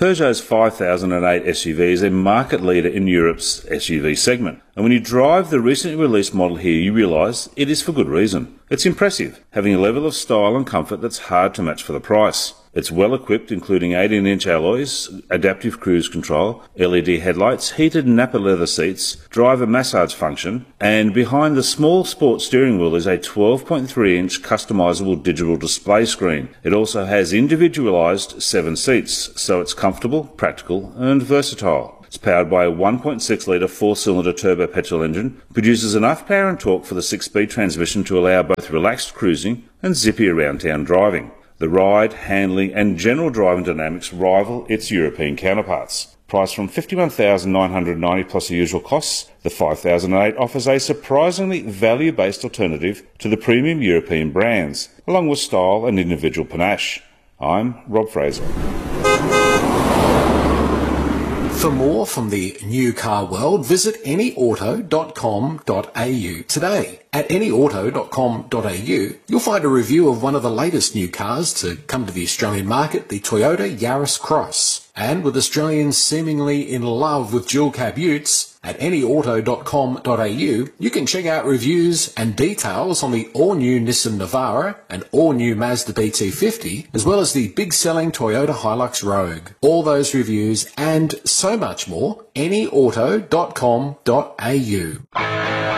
Peugeot's 5008 SUV is a market leader in Europe's SUV segment. And when you drive the recently released model here, you realise it is for good reason. It's impressive, having a level of style and comfort that's hard to match for the price. It's well equipped, including 18-inch alloys, adaptive cruise control, LED headlights, heated Napa leather seats, driver massage function, and behind the small sports steering wheel is a 12.3-inch customisable digital display screen. It also has individualised 7 seats, so it's comfortable, practical and versatile. It's powered by a 1.6-litre 4-cylinder turbo petrol engine, produces enough power and torque for the 6-speed transmission to allow both relaxed cruising and zippy around-town driving. The ride, handling and general driving dynamics rival its European counterparts. Priced from $51,990 plus the usual costs, the 5008 offers a surprisingly value-based alternative to the premium European brands, along with style and individual panache. I'm Rob Fraser. For more from the new car world, visit anyauto.com.au today. At anyauto.com.au, you'll find a review of one of the latest new cars to come to the Australian market, the Toyota Yaris Cross. And with Australians seemingly in love with dual cab utes, at anyauto.com.au, you can check out reviews and details on the all-new Nissan Navara and all-new Mazda BT50, as well as the big-selling Toyota Hilux Rogue. All those reviews and so much more, anyauto.com.au.